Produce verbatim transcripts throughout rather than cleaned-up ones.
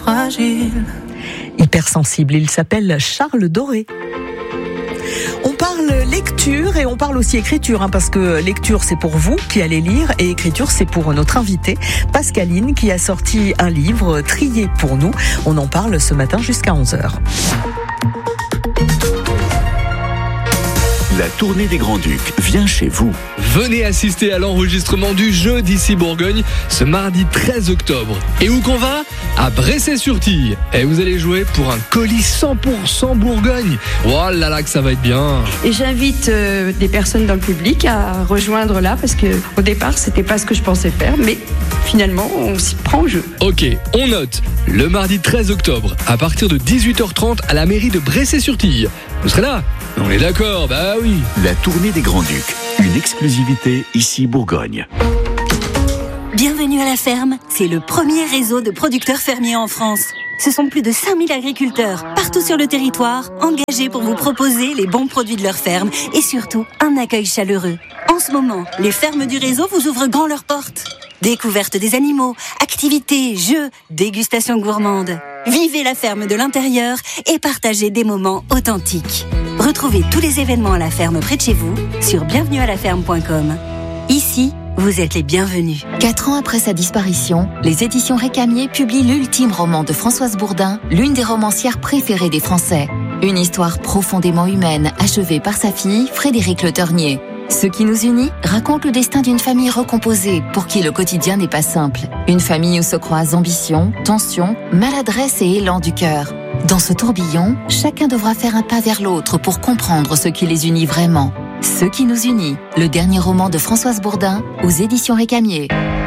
fragile. Hypersensible, il s'appelle Charles Doré. On parle lecture et on parle aussi écriture, hein, parce que lecture c'est pour vous qui allez lire et écriture c'est pour notre invitée Pascaline qui a sorti un livre trié pour nous. On en parle ce matin jusqu'à onze heures. La tournée des Grands-Ducs vient chez vous. Venez assister à l'enregistrement du jeu d'ici Bourgogne ce mardi treize octobre. Et où qu'on va ? À Bresset-sur-Tille. Et vous allez jouer pour un colis cent pour cent Bourgogne. Oh là là que ça va être bien. Et j'invite euh, des personnes dans le public à rejoindre là parce que au départ c'était pas ce que je pensais faire, mais finalement on s'y prend au jeu. Ok, on note. Le mardi treize octobre à partir de dix-huit heures trente à la mairie de Bresset-sur-Tille. Vous serez là ? On est d'accord, bah oui. La tournée des Grands-Ducs, une exclusivité ici Bourgogne. Bienvenue à la ferme, c'est le premier réseau de producteurs fermiers en France. Ce sont plus de cinq mille agriculteurs, partout sur le territoire, engagés pour vous proposer les bons produits de leur ferme et surtout un accueil chaleureux. En ce moment, les fermes du réseau vous ouvrent grand leurs portes. Découverte des animaux, activités, jeux, dégustations gourmandes. Vivez la ferme de l'intérieur et partagez des moments authentiques. Retrouvez tous les événements à la ferme près de chez vous sur bienvenue à la ferme point com. Ici, vous êtes les bienvenus. Quatre ans après sa disparition, les éditions Récamier publient l'ultime roman de Françoise Bourdin, l'une des romancières préférées des Français. Une histoire profondément humaine, achevée par sa fille, Frédérique Le Ternier. Ce qui nous unit raconte le destin d'une famille recomposée, pour qui le quotidien n'est pas simple. Une famille où se croisent ambition, tension, maladresse et élan du cœur. Dans ce tourbillon, chacun devra faire un pas vers l'autre pour comprendre ce qui les unit vraiment. Ce qui nous unit, le dernier roman de Françoise Bourdin, aux éditions Récamier.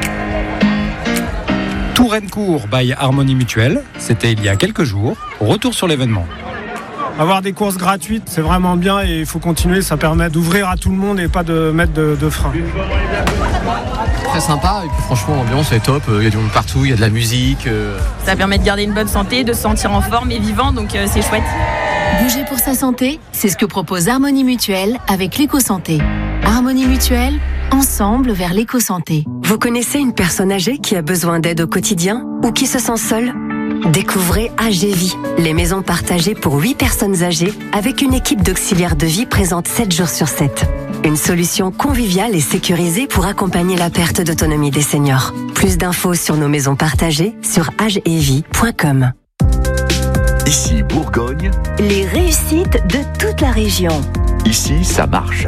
Touraine-Court by Harmonie Mutuelle, c'était il y a quelques jours. Retour sur l'événement. Avoir des courses gratuites, c'est vraiment bien et il faut continuer, ça permet d'ouvrir à tout le monde et pas de mettre de, de frein. Très sympa et puis franchement l'ambiance est top, il y a du monde partout, il y a de la musique. Ça permet de garder une bonne santé, de se sentir en forme et vivant, donc c'est chouette. Bouger pour sa santé, c'est ce que propose Harmonie Mutuelle avec l'éco-santé. Harmonie Mutuelle, ensemble vers l'éco-santé. Vous connaissez une personne âgée qui a besoin d'aide au quotidien ou qui se sent seule ? Découvrez A G Vie, les maisons partagées pour huit personnes âgées avec une équipe d'auxiliaires de vie présente sept jours sur sept. Une solution conviviale et sécurisée pour accompagner la perte d'autonomie des seniors. Plus d'infos sur nos maisons partagées sur agevie point com. Ici Bourgogne, Les réussites de toute la région. ici ça marche.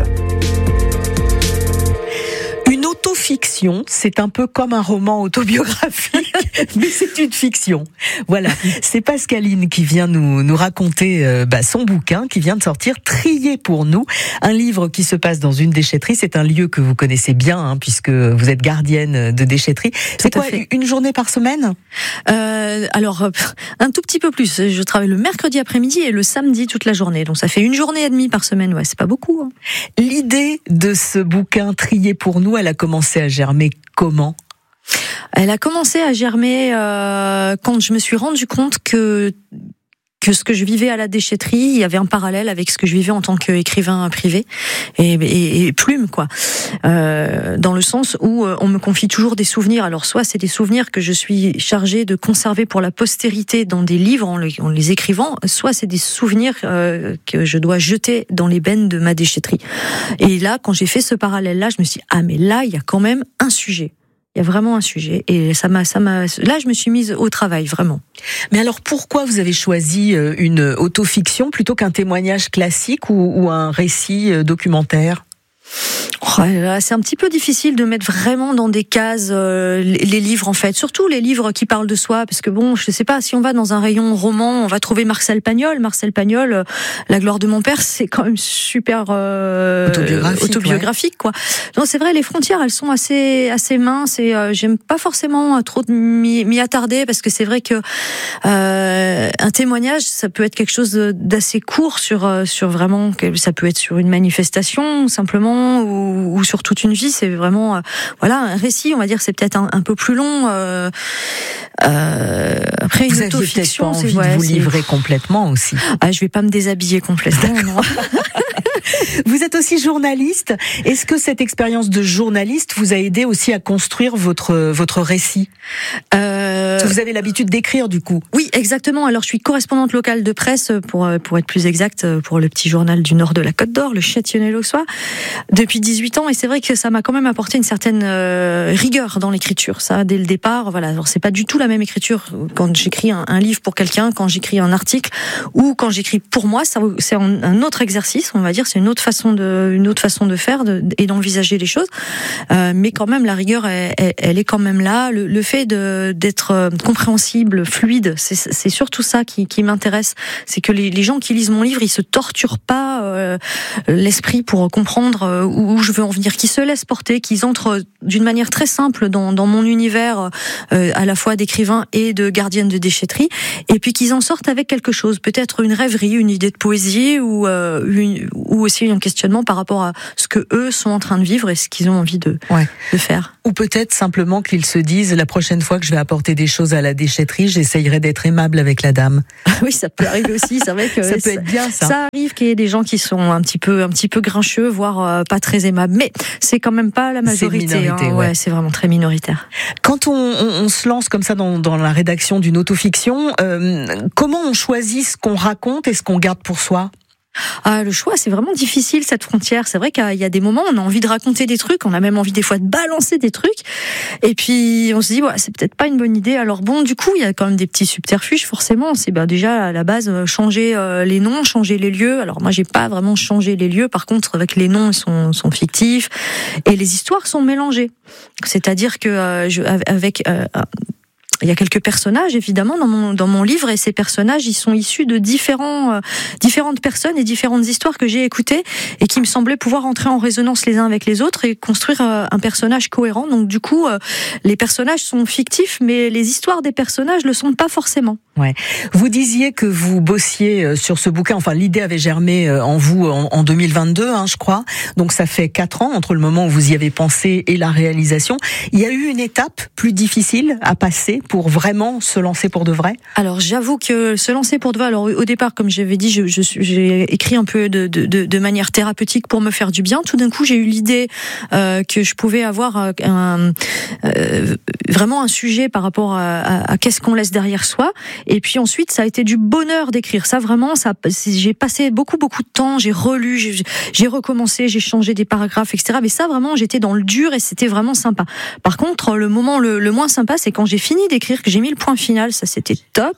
Une autofiction, c'est un peu comme un roman autobiographique, mais c'est une fiction. Voilà, c'est Pascaline qui vient nous, nous raconter euh, bah, son bouquin qui vient de sortir, Trié pour nous, un livre qui se passe dans une déchetterie. C'est un lieu que vous connaissez bien, hein, puisque vous êtes gardienne de déchetterie. C'est quoi, une journée par semaine ? euh, Alors, un tout petit peu plus. Je travaille le mercredi après-midi et le samedi toute la journée. Donc ça fait une journée et demie par semaine, ouais, c'est pas beaucoup. Hein. L'idée de ce bouquin Trié pour nous, elle a commencé à germer comment ? Elle a commencé à germer euh, quand je me suis rendu compte que que ce que je vivais à la déchetterie, il y avait un parallèle avec ce que je vivais en tant qu'écrivain privé et, et, et plume, quoi. Euh, dans le sens où on me confie toujours des souvenirs. Alors soit c'est des souvenirs que je suis chargée de conserver pour la postérité dans des livres en, le, en les écrivant, soit c'est des souvenirs euh, que je dois jeter dans les bennes de ma déchetterie. Et là, quand j'ai fait ce parallèle-là, je me suis dit, ah mais là, il y a quand même un sujet. Il y a vraiment un sujet et ça m'a, ça m'a. Là, je me suis mise au travail, vraiment. Mais alors, pourquoi vous avez choisi une autofiction plutôt qu'un témoignage classique ou, ou un récit documentaire ? Oh, c'est un petit peu difficile de mettre vraiment dans des cases euh, les livres en fait, surtout les livres qui parlent de soi, parce que bon, je sais pas, si on va dans un rayon roman, on va trouver Marcel Pagnol. Marcel Pagnol, euh, La gloire de mon père, c'est quand même super euh, autobiographique, autobiographique ouais. quoi. Donc c'est vrai, les frontières, elles sont assez assez minces et euh, j'aime pas forcément trop m'y, m'y attarder parce que c'est vrai que euh, un témoignage, ça peut être quelque chose d'assez court sur sur vraiment, ça peut être sur une manifestation simplement. Ou, ou sur toute une vie, c'est vraiment euh, voilà un récit, on va dire, c'est peut-être un, un peu plus long. Euh, euh, après vous une autofiction, c'est envie ouais, de vous livrer complètement aussi. Ah, je vais pas me déshabiller complètement. Non. Vous êtes aussi journaliste. Est-ce que cette expérience de journaliste vous a aidé aussi à construire votre votre récit ? euh... Vous avez l'habitude d'écrire du coup. Oui, exactement. Alors je suis correspondante locale de presse pour pour être plus exact pour le petit journal du nord de la Côte d'Or, le Châtillonnais-l'Auxois, depuis dix-huit ans, et c'est vrai que ça m'a quand même apporté une certaine euh, rigueur dans l'écriture. Ça, dès le départ, voilà. Alors c'est pas du tout la même écriture quand j'écris un, un livre pour quelqu'un, quand j'écris un article ou quand j'écris pour moi. Ça, c'est un, un autre exercice, on va dire. C'est une autre façon de une autre façon de faire de, et d'envisager les choses. Euh, mais quand même, la rigueur, elle, elle, elle est quand même là. Le, le fait de d'être compréhensible, fluide, c'est, c'est surtout ça qui, qui m'intéresse. C'est que les, les gens qui lisent mon livre, ils se torturent pas euh, l'esprit pour comprendre euh, où, où je veux en venir, qui se laissent porter, qu'ils entrent d'une manière très simple dans, dans mon univers euh, à la fois d'écrivain et de gardienne de déchetterie, et puis qu'ils en sortent avec quelque chose, peut-être une rêverie, une idée de poésie, ou, euh, une, ou aussi un questionnement par rapport à ce que eux sont en train de vivre et ce qu'ils ont envie de, ouais. de faire. Ou peut-être simplement qu'ils se disent, la prochaine fois que je vais apporter des choses à la déchetterie, j'essayerai d'être aimable avec la dame. Oui, ça peut arriver aussi. C'est vrai que ça peut être bien, ça. Ça arrive qu'il y ait des gens qui sont un petit peu, un petit peu grincheux, voire euh, pas très aimables. Mais c'est quand même pas la majorité. C'est minorité, hein. ouais. ouais, c'est vraiment très minoritaire. Quand on, on, on se lance comme ça dans, dans la rédaction d'une autofiction, euh, comment on choisit ce qu'on raconte et ce qu'on garde pour soi ? Ah, le choix, c'est vraiment difficile, cette frontière. C'est vrai qu'il y a des moments où on a envie de raconter des trucs, on a même envie des fois de balancer des trucs, et puis on se dit, ouais, c'est peut-être pas une bonne idée. Alors bon, du coup, il y a quand même des petits subterfuges, forcément. C'est ben, déjà, à la base, changer euh, les noms, changer les lieux. Alors moi, j'ai pas vraiment changé les lieux. Par contre, avec les noms, ils sont, sont fictifs, et les histoires sont mélangées. C'est-à-dire que euh, je, avec... Euh, il y a quelques personnages, évidemment, dans mon, dans mon livre, et ces personnages, ils sont issus de différents, euh, différentes personnes et différentes histoires que j'ai écoutées et qui me semblaient pouvoir entrer en résonance les uns avec les autres et construire euh, un personnage cohérent. Donc, du coup, euh, les personnages sont fictifs, mais les histoires des personnages le sont pas forcément. Ouais. Vous disiez que vous bossiez sur ce bouquin, enfin, l'idée avait germé en vous en, en deux mille vingt-deux, hein, je crois. Donc, ça fait quatre ans entre le moment où vous y avez pensé et la réalisation. Il y a eu une étape plus difficile à passer pour vraiment se lancer pour de vrai ? Alors j'avoue que se lancer pour de vrai, alors au départ, comme j'avais dit, je, je, j'ai écrit un peu de, de, de manière thérapeutique pour me faire du bien. Tout d'un coup, j'ai eu l'idée euh, que je pouvais avoir un, euh, vraiment un sujet par rapport à, à, à qu'est-ce qu'on laisse derrière soi. Et puis ensuite, ça a été du bonheur d'écrire. Ça vraiment, ça, j'ai passé beaucoup beaucoup de temps, j'ai relu, j'ai, j'ai recommencé, j'ai changé des paragraphes, et cetera. Mais ça vraiment, j'étais dans le dur et c'était vraiment sympa. Par contre, le moment le, le moins sympa, c'est quand j'ai fini d'écrire, que j'ai mis le point final, ça c'était top.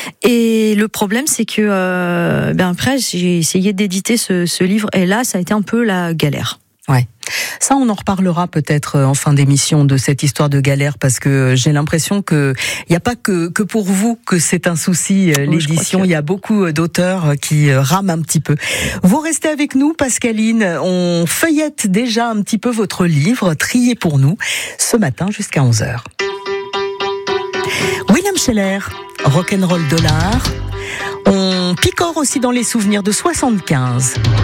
Et le problème, c'est que euh, ben après, j'ai essayé d'éditer ce, ce livre, et là, ça a été un peu la galère. Ouais. Ça, on en reparlera peut-être en fin d'émission de cette histoire de galère, parce que j'ai l'impression que il n'y a pas que, que pour vous que c'est un souci, oh, l'édition. Il que... y a beaucoup d'auteurs qui rament un petit peu. Vous restez avec nous, Pascaline. On feuillette déjà un petit peu votre livre, Trié pour nous, ce matin jusqu'à onze heures. William Scheller, Rock'n'Roll Dollar. On picore aussi dans les souvenirs de soixante-quinze.